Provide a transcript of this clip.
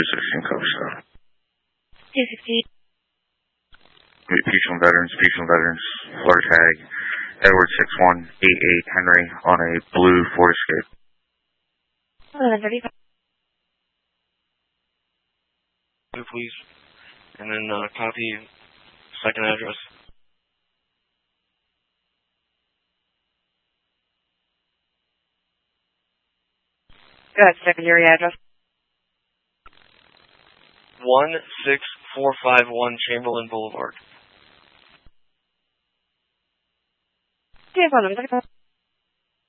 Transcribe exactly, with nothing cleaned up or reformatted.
sixteen Coast Star. two sixteen. Fusion Veterans, Fusion Veterans, Florida tag, Edward six one eight eight Henry on a blue Ford Escape. eleven thirty-five. Please. And then uh, copy second address. Go ahead, secondary address. one six four five one Chamberlain Boulevard. Do you have one?